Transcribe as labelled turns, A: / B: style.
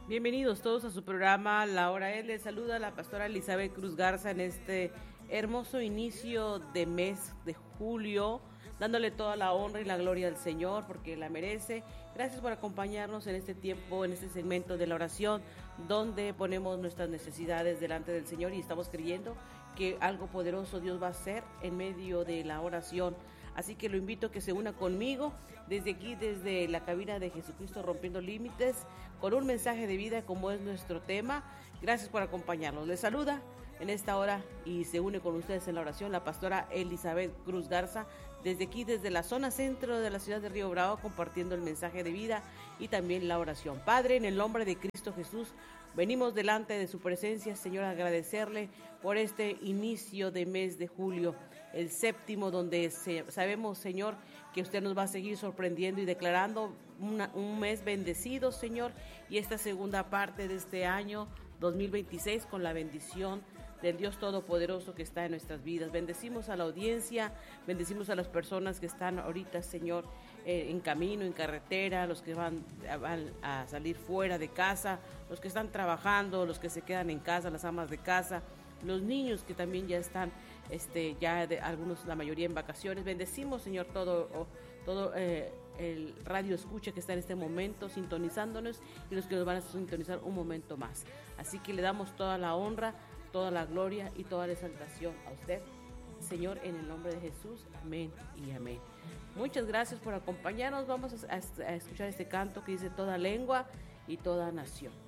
A: Bienvenidos todos a su programa La Hora Es. Les saluda la pastora Elizabeth Cruz Garza en este hermoso inicio de mes de julio, dándole toda la honra y la gloria al Señor porque la merece. Gracias por acompañarnos en este tiempo, en este segmento de la oración, donde ponemos nuestras necesidades delante del Señor y estamos creyendo que algo poderoso Dios va a hacer en medio de la oración. Así que lo invito a que se una conmigo desde aquí, desde la cabina de Jesucristo Rompiendo Límites, con un mensaje de vida como es nuestro tema. Gracias por acompañarnos. Les saluda en esta hora y se une con ustedes en la oración la pastora Elizabeth Cruz Garza, desde aquí, desde la zona centro de la ciudad de Río Bravo, compartiendo el mensaje de vida y también la oración. Padre, en el nombre de Cristo Jesús, venimos delante de su presencia, Señor, a agradecerle por este inicio de mes de julio, el séptimo, donde sabemos, Señor, que usted nos va a seguir sorprendiendo y declarando un mes bendecido, Señor, y esta segunda parte de este año 2026 con la bendición del Dios Todopoderoso que está en nuestras vidas. Bendecimos a la audiencia, bendecimos a las personas que están ahorita, Señor, en camino, en carretera, los que van a salir fuera de casa, los que están trabajando, los que se quedan en casa, las amas de casa, los niños que también ya están, algunos, la mayoría en vacaciones. Bendecimos, Señor, todo el radio escucha que está en este momento sintonizándonos y los que nos van a sintonizar un momento más. Así que le damos toda la honra, toda la gloria y toda la exaltación a usted, Señor, en el nombre de Jesús. Amén y amén. Muchas gracias por acompañarnos. Vamos a escuchar este canto que dice: toda lengua y toda nación.